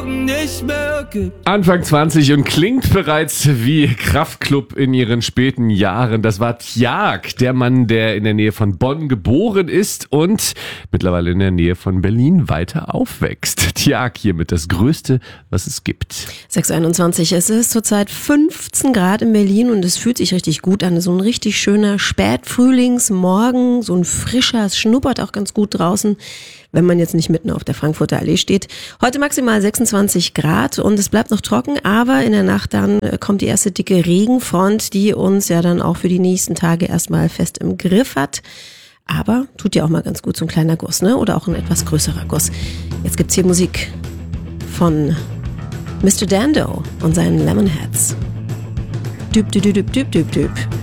Augen nicht mehr gibt. Anfang 20 und klingt bereits wie Kraftklub in ihren späten Jahren. Das war Tjag, der Mann, der in der Nähe von Bonn geboren ist und mittlerweile in der Nähe von Berlin weiter aufwächst. Tjag hiermit das Größte, was es gibt. 6:21. Es ist zurzeit 15 Grad in Berlin und es fühlt sich richtig gut an. So ein richtig schöner Spätfrühlingsmorgen, so ein frischer, es schnuppert auch ganz gut draußen, wenn man jetzt nicht mitten auf der Frankfurter Allee steht. Heute maximal 26 Grad und es bleibt noch trocken, aber in der Nacht dann kommt die erste dicke Regenfront, die uns ja dann auch für die nächsten Tage erstmal fest im Griff hat. Aber tut ja auch mal ganz gut so ein kleiner Guss, ne? Oder auch ein etwas größerer Guss. Jetzt gibt's hier Musik von Mr. Dando und seinen Lemonheads. Düb, düb, düb, düb, düb, düb.